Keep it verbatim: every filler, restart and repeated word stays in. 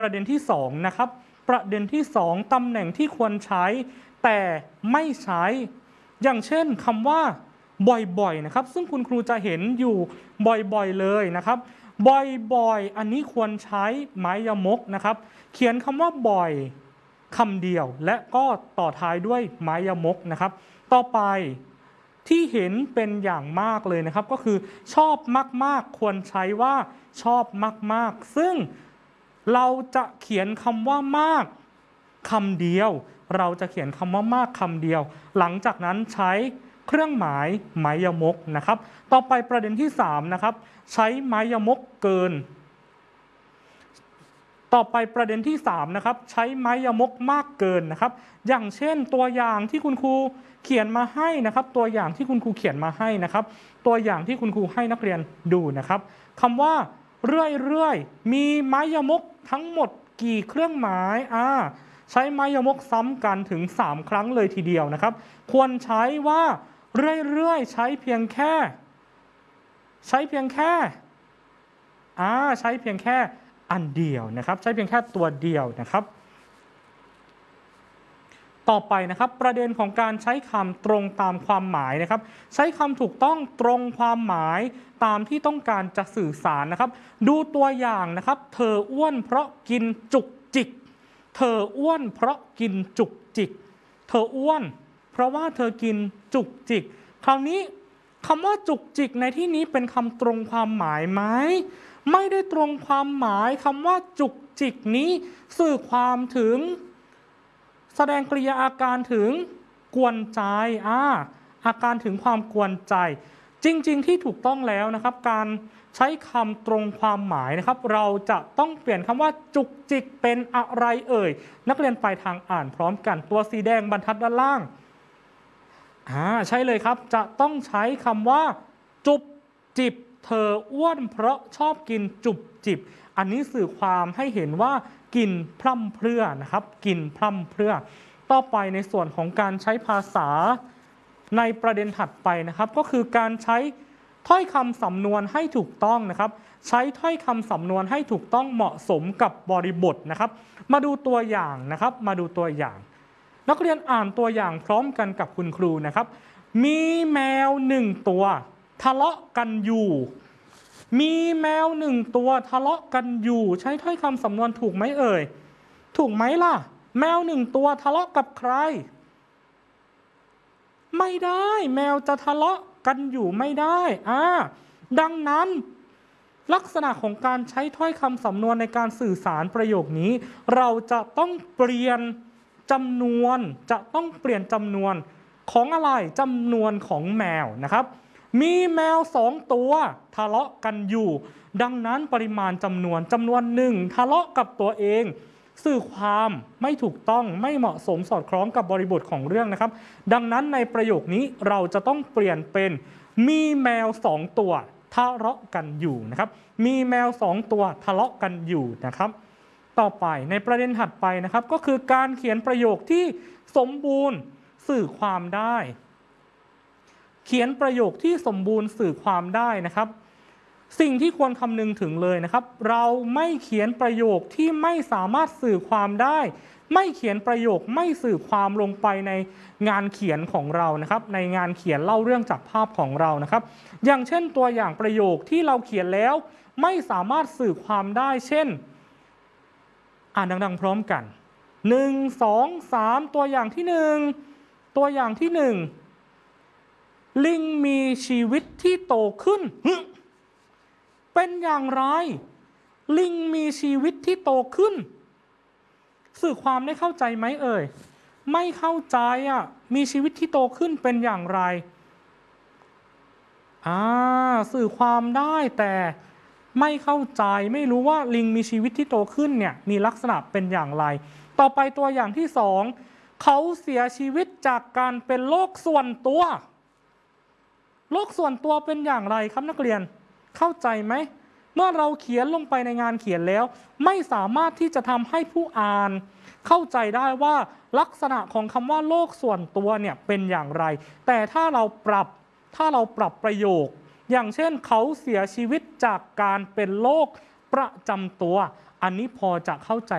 ประเด็นที่สองนะครับประเด็นที่สองตำแหน่งที่ควรใช้แต่ไม่ใช้อย่างเช่นคำว่าบ่อยๆนะครับซึ่งคุณครูจะเห็นอยู่บ่อยๆเลยนะครับบ่อยๆอันนี้ควรใช้ไม้ยมกนะครับเขียนคำว่าบ่อยคำเดียวและก็ต่อท้ายด้วยไม้ยมกนะครับต่อไปที่เห็นเป็นอย่างมากเลยนะครับก็คือชอบมากๆควรใช้ว่าชอบมากๆซึ่งเราจะเขียนคำว่ามากคำเดียวเราจะเขียนคำว่ามากคำเดียวหลังจากนั้นใช้เครื่องหมายไม้ยมกนะครับต่อไปประเด็นที่สามนะครับใช้ไม้ยมกเกินต่อไปประเด็นที่สามนะครับใช้ไม้ยมกมากเกินนะครับอย่างเช่นตัวอย่างที่คุณครูเขียนมาให้นะครับตัวอย่างที่คุณครูเขียนมาให้นะครับตัวอย่างที่คุณครูให้นักเรียนดูนะครับคำว่าเรื่อยๆมีไม้ยมกทั้งหมดกี่เครื่องหมายอ่าใช้ไม้ยมกซ้ำกันถึงสามครั้งเลยทีเดียวนะครับควรใช้ว่าเรื่อยๆใช้เพียงแค่ใช้เพียงแค่อ่าใช้เพียงแค่อันเดียวนะครับใช้เพียงแค่ตัวเดียวนะครับต่อไปนะครับประเด็นของการใช้คำตรงตามความหมายนะครับใช้คำถูกต้องตรงความหมายตามที่ต้องการจะสื่อสารนะครับดูตัวอย่างนะครับเธออ้วนเพราะกินจุกจิกเธออ้วนเพราะกินจุกจิกเธออ้วนเพราะว่าเธอกินจุกจิกคราวนี้คำว่าจุกจิกในที่นี้เป็นคำตรงความหมายไหมไม่ได้ตรงความหมายคำว่าจุกจิกนี้สื่อความถึงแสดงกริยาอาการถึงกวนใจอ่าอาการถึงความกวนใจจริงๆที่ถูกต้องแล้วนะครับการใช้คำตรงความหมายนะครับเราจะต้องเปลี่ยนคำว่าจุกจิกเป็นอะไรเอ่ยนักเรียนไปทางอ่านพร้อมกันตัวสีแดงบรรทัดด้านล่างอ่าใช่เลยครับจะต้องใช้คำว่าจุบจิบเธออ้วนเพราะชอบกินจุบจิบอันนี้สื่อความให้เห็นว่ากินพร่ำเพรื่อนะครับกินพร่ำเพรื่อต่อไปในส่วนของการใช้ภาษาในประเด็นถัดไปนะครับก็คือการใช้ถ้อยคำสำนวนให้ถูกต้องนะครับใช้ถ้อยคำสำนวนให้ถูกต้องเหมาะสมกับบริบทนะครับมาดูตัวอย่างนะครับมาดูตัวอย่างนักเรียนอ่านตัวอย่างพร้อมกันกับคุณครูนะครับมีแมวหนึ่งตัวทะเลาะกันอยู่มีแมวหนึ่งตัวทะเลาะกันอยู่ใช้ถ้อยคำสำนวนถูกไหมเอ่ยถูกไหมล่ะแมวหนึ่งตัวทะเลาะกับใครไม่ได้แมวจะทะเลาะกันอยู่ไม่ได้อ่าดังนั้นลักษณะของการใช้ถ้อยคำสำนวนในการสื่อสารประโยคนี้เราจะต้องเปลี่ยนจำนวนจะต้องเปลี่ยนจำนวนของอะไรจำนวนของแมวนะครับมีแมวสองตัวทะเลาะกันอยู่ดังนั้นปริมาณจำนวนจำนวนหนึ่งทะเลาะกับตัวเองสื่อความไม่ถูกต้องไม่เหมาะสมสอดคล้องกับบริบทของเรื่องนะครับดังนั้นในประโยคนี้เราจะต้องเปลี่ยนเป็นมีแมวสองตัวทะเลาะกันอยู่นะครับมีแมวสองตัวทะเลาะกันอยู่นะครับต่อไปในประเด็นถัดไปนะครับก็คือการเขียนประโยคที่สมบูรณ์สื่อความได้เขียนประโยคที่สมบูรณ์สื่อความได้นะครับสิ่งที่ควรคำนึงถึงเลยนะครับเราไม่เขียนประโยคที่ไม่สามารถสื่อความได้ไม่เขียนประโยคไม่สื่อความลงไปในงานเขียนของเรานะครับในงานเขียนเล่าเรื่องจากภาพของเรานะครับอย่างเช่นตัวอย่างประโยคที่เราเขียนแล้วไม่สามารถสื่อความได้เช่นอ่านดังๆพร้อมกันหนึ่ง สอง สามตัวอย่างที่หนึ่งตัวอย่างที่หนึ่งลิงมีชีวิตที่โตขึ้นเป็นอย่างไรลิงมีชีวิตที่โตขึ้นสื่อความได้เข้าใจไหมเอ่ยไม่เข้าใจอ่ะมีชีวิตที่โตขึ้นเป็นอย่างไรอ่าสื่อความได้แต่ไม่เข้าใจไม่รู้ว่าลิงมีชีวิตที่โตขึ้นเนี่ยมีลักษณะเป็นอย่างไรต่อไปตัวอย่างที่สองเขาเสียชีวิตจากการเป็นโรคส่วนตัวโรคส่วนตัวเป็นอย่างไรครับนักเรียนเข้าใจไหมเมื่อเราเขียนลงไปในงานเขียนแล้วไม่สามารถที่จะทำให้ผู้อ่านเข้าใจได้ว่าลักษณะของคำว่าโลกส่วนตัวเนี่ยเป็นอย่างไรแต่ถ้าเราปรับถ้าเราปรับประโยคอย่างเช่นเขาเสียชีวิตจากการเป็นโรคประจำตัวอันนี้พอจะเข้าใจ